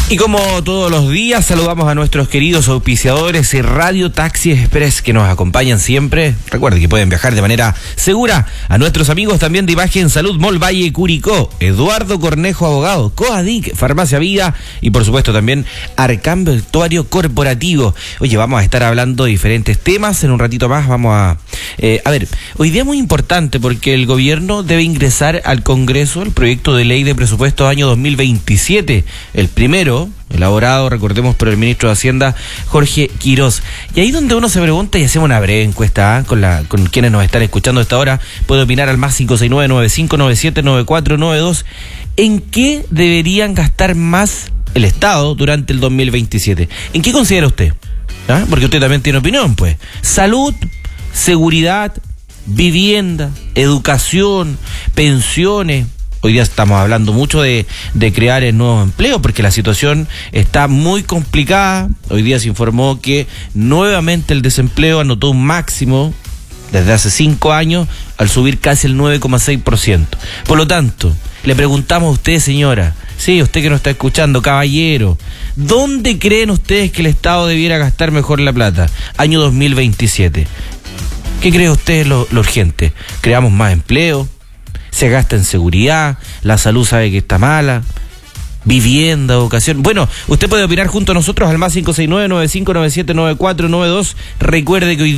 Y como todos los días, saludamos a nuestros queridos auspiciadores y Radio Taxi Express que nos acompañan siempre. Recuerden que pueden viajar de manera segura. A nuestros amigos también de Imagen Salud, Mall Valle Curicó, Eduardo Cornejo Abogado, Coadic, Farmacia Vida y por supuesto también Arcam Vestuario Corporativo. Oye, vamos a estar hablando de diferentes temas. En un ratito más vamos a ver, hoy día es muy importante porque el gobierno debe ingresar al Congreso el proyecto de ley de presupuesto año 2027, el primero elaborado, recordemos, por el ministro de Hacienda, Jorge Quirós. Y ahí donde uno se pregunta, y hacemos una breve encuesta con quienes nos están escuchando a esta hora, puede opinar al más 569-9597-9492, ¿en qué deberían gastar más el Estado durante el 2027? ¿En qué considera usted? ¿Ah? Porque usted también tiene opinión, pues. Salud, seguridad, vivienda, educación, pensiones. Hoy día estamos hablando mucho de crear nuevos empleos porque la situación está muy complicada. Hoy día se informó que nuevamente el desempleo anotó un máximo desde hace 5 años al subir casi el 9,6%. Por lo tanto, le preguntamos a usted, señora, sí, usted que nos está escuchando, caballero, ¿dónde creen ustedes que el Estado debiera gastar mejor la plata? Año 2027. ¿Qué cree usted lo urgente? ¿Creamos más empleo? ¿Se gasta en seguridad? ¿La salud sabe que está mala? ¿Vivienda, educación? Bueno, usted puede opinar junto a nosotros al más 569-9597-9492. Recuerde que hoy